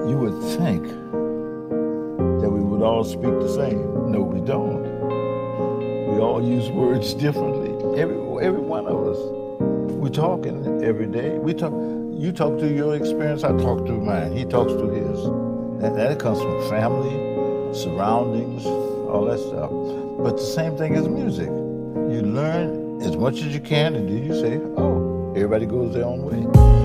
You would think that we would all speak the same. No, we don't. We all use words differently. Every one of us. We're talking every day. You talk to your experience, I talk to mine. He talks to his. That comes from family, surroundings, all that stuff. But the same thing as music. You learn as much as you can, and then you say, oh, everybody goes their own way.